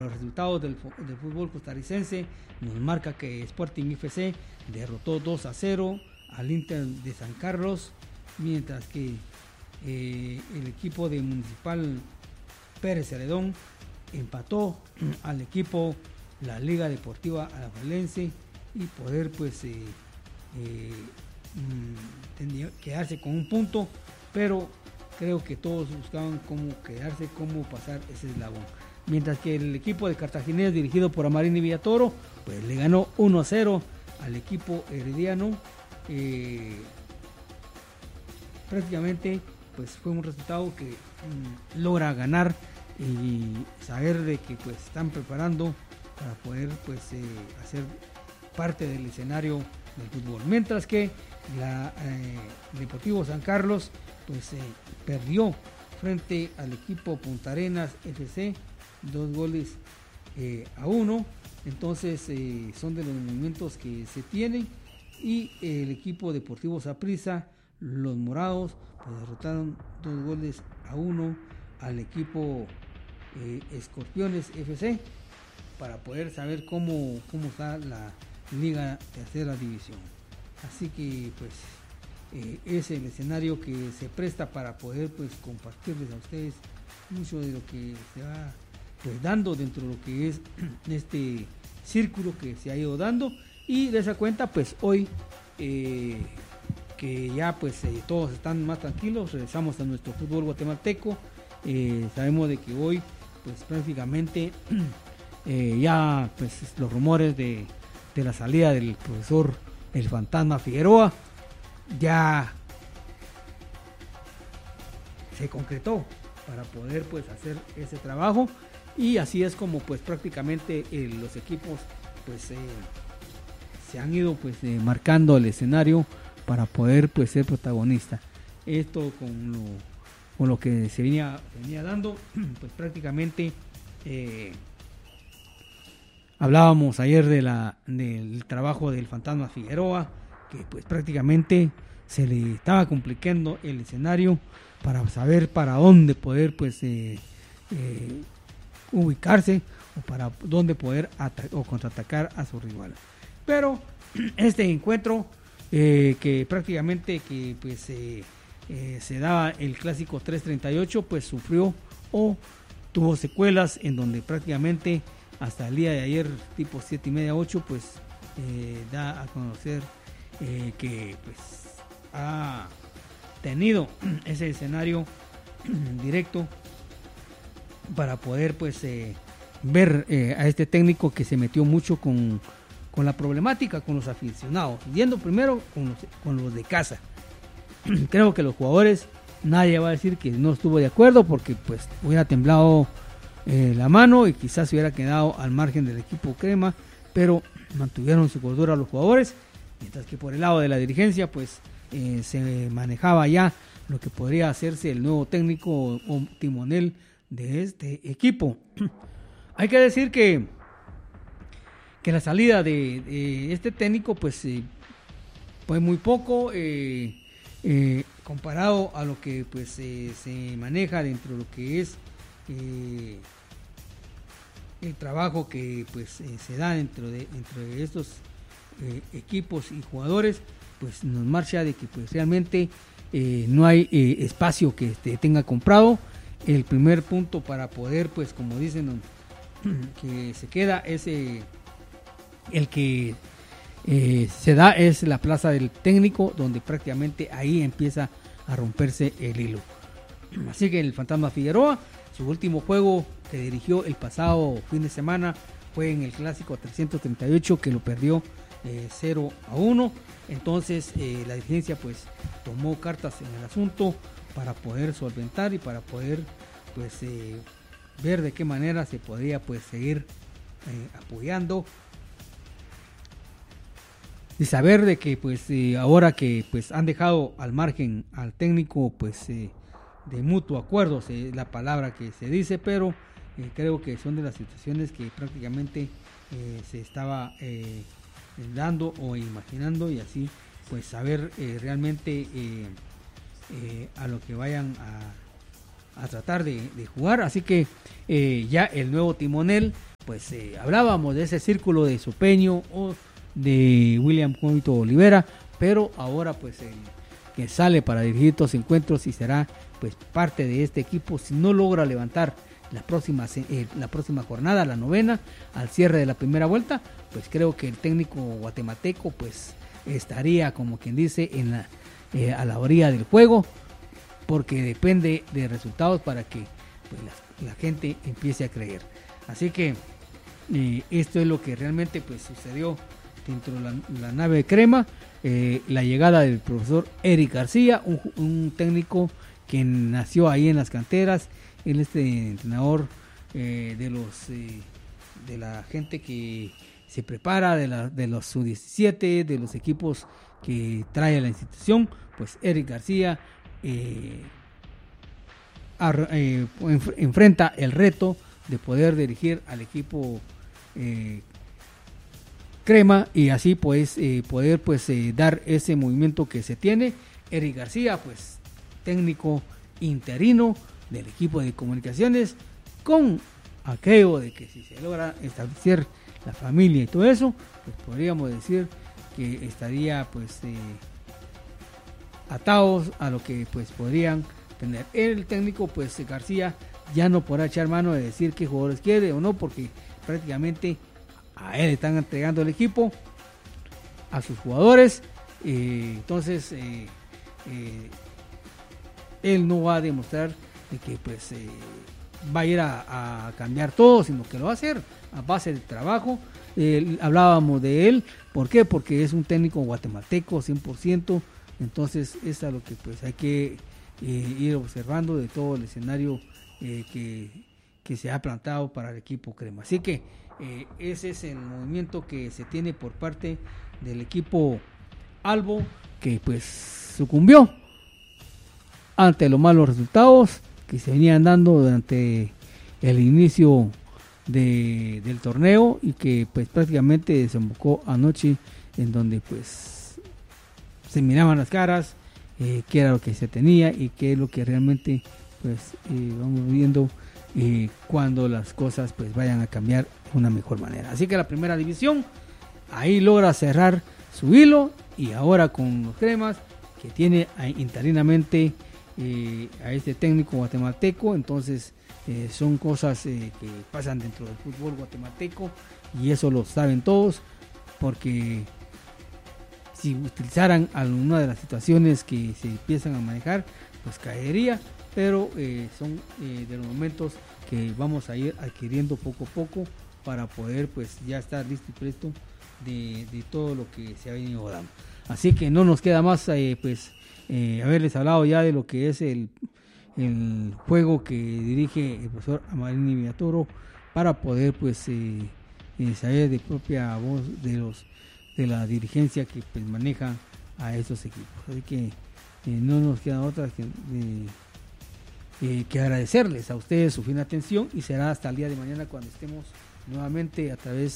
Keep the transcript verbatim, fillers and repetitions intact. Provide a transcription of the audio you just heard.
los resultados del, del fútbol costarricense nos marca que Sporting F C derrotó dos a cero al Inter de San Carlos, mientras que eh, el equipo de Municipal Pérez Celedón empató al equipo la Liga Deportiva Alajuelense y poder pues eh, eh, mm, quedarse con un punto, pero creo que todos buscaban cómo quedarse, cómo pasar ese eslabón. Mientras que el equipo de Cartaginés, dirigido por Amarini Villatoro, pues le ganó uno a cero al equipo herediano. Eh, prácticamente pues fue un resultado que mm, logra ganar y saber de que pues están preparando para poder pues eh, hacer parte del escenario del fútbol. Mientras que la eh, Deportivo San Carlos pues eh, perdió frente al equipo Punta Arenas F C dos goles eh, a uno. Entonces eh, son de los movimientos que se tienen, y eh, el equipo Deportivo Saprissa, los morados, pues derrotaron dos goles a uno al equipo eh, Escorpiones F C para poder saber cómo, cómo está la Liga Tercera División. Así que pues eh, es el escenario que se presta para poder pues compartirles a ustedes mucho de lo que se va pues dando dentro de lo que es este círculo que se ha ido dando. Y de esa cuenta pues hoy eh, que ya pues eh, todos están más tranquilos, regresamos a nuestro fútbol guatemalteco. Eh, sabemos de que hoy pues prácticamente eh, ya pues los rumores de, de la salida del profesor el Fantasma Figueroa ya se concretó para poder pues hacer ese trabajo, y así es como pues prácticamente eh, los equipos pues eh, se han ido pues eh, marcando el escenario para poder pues ser protagonista. Esto con lo, con lo que se venía, venía dando pues prácticamente eh, hablábamos ayer de la del trabajo del Fantasma Figueroa, que pues prácticamente se le estaba complicando el escenario para saber para dónde poder pues eh, eh, ubicarse o para dónde poder ata- o contraatacar a su rival. Pero este encuentro eh, que prácticamente que pues eh, eh, se daba el clásico tres treinta y ocho, pues sufrió o tuvo secuelas en donde prácticamente hasta el día de ayer tipo siete y media ocho pues eh, da a conocer eh, que pues ha tenido ese escenario directo para poder pues eh, ver eh, a este técnico que se metió mucho con, con la problemática con los aficionados, yendo primero con los, con los de casa. Creo que los jugadores, nadie va a decir que no estuvo de acuerdo, porque pues hubiera temblado eh, la mano y quizás se hubiera quedado al margen del equipo crema, pero mantuvieron su cordura los jugadores, mientras que por el lado de la dirigencia pues eh, se manejaba ya lo que podría hacerse el nuevo técnico o, o timonel de este equipo. Hay que decir que que la salida de, de este técnico pues eh, fue muy poco eh, eh, comparado a lo que pues eh, se maneja dentro de lo que es eh, el trabajo que pues eh, se da dentro de entre estos eh, equipos y jugadores. Pues nos marcha de que pues realmente eh, no hay eh, espacio que este, tenga comprado. El primer punto para poder pues como dicen que se queda es eh, el que eh, se da es la plaza del técnico, donde prácticamente ahí empieza a romperse el hilo. Así que el Fantasma Figueroa, su último juego que dirigió el pasado fin de semana fue en el clásico trescientos treinta y ocho, que lo perdió eh, cero a uno. Entonces eh, la dirigencia pues tomó cartas en el asunto para poder solventar y para poder pues eh, ver de qué manera se podría pues seguir eh, apoyando, y saber de que pues eh, ahora que pues han dejado al margen al técnico pues eh, de mutuo acuerdo, es eh, la palabra que se dice, pero eh, creo que son de las situaciones que prácticamente eh, se estaba eh, dando o imaginando, y así pues saber eh, realmente eh, eh, a lo que vayan a, a tratar de, de jugar. Así que eh, ya el nuevo timonel pues eh, hablábamos de ese círculo de Sopeño o de William Coito Olivera, pero ahora pues el que sale para dirigir estos encuentros y será pues parte de este equipo si no logra levantar la próxima, eh, la próxima jornada, la novena, al cierre de la primera vuelta, pues creo que el técnico guatemalteco pues estaría, como quien dice, en la, eh, a la orilla del juego, porque depende de resultados para que pues, la, la gente empiece a creer. Así que eh, esto es lo que realmente pues sucedió dentro de la, la nave de crema. Eh, la llegada del profesor Eric García, un, un técnico que nació ahí en las canteras, él es este entrenador eh, de los eh, de la gente que se prepara, de, la, de los sub diecisiete, de los equipos que trae a la institución. Pues Eric García eh, ar, eh, enf- enfrenta el reto de poder dirigir al equipo eh, crema y así pues eh, poder pues eh, dar ese movimiento que se tiene. Eric García pues técnico interino del equipo de comunicaciones, con aquello de que si se logra establecer la familia y todo eso, pues podríamos decir que estaría pues eh, atados a lo que pues podrían tener. El técnico pues García ya no podrá echar mano de decir qué jugadores quiere o no, porque prácticamente a él están entregando el equipo, a sus jugadores, eh, entonces eh, eh, él no va a demostrar de que pues eh, va a ir a, a cambiar todo, sino que lo va a hacer a base de trabajo. Eh, hablábamos de él, ¿por qué? Porque es un técnico guatemalteco cien por ciento, entonces es a lo que pues hay que eh, ir observando de todo el escenario eh, que, que se ha plantado para el equipo crema. Así que eh, ese es el movimiento que se tiene por parte del equipo Albo, que pues sucumbió ante los malos resultados que se venían dando durante el inicio de, del torneo y que pues prácticamente desembocó anoche, en donde pues se miraban las caras, eh, qué era lo que se tenía y qué es lo que realmente pues eh, vamos viendo eh, cuando las cosas pues vayan a cambiar de una mejor manera. Así que la primera división ahí logra cerrar su hilo, y ahora con los cremas que tiene interinamente Eh, a este técnico guatemalteco, entonces eh, son cosas eh, que pasan dentro del fútbol guatemalteco y eso lo saben todos, porque si utilizaran alguna de las situaciones que se empiezan a manejar pues caería, pero eh, son eh, de los momentos que vamos a ir adquiriendo poco a poco para poder pues ya estar listo y presto de, de todo lo que se ha venido dando. Así que no nos queda más eh, pues Eh, haberles hablado ya de lo que es el, el juego que dirige el profesor Amarini Villatoro, para poder pues eh, eh, saber de propia voz de los de la dirigencia que pues maneja a estos equipos. Así que eh, no nos queda otra que, eh, eh, que agradecerles a ustedes su fina atención, y será hasta el día de mañana cuando estemos nuevamente a través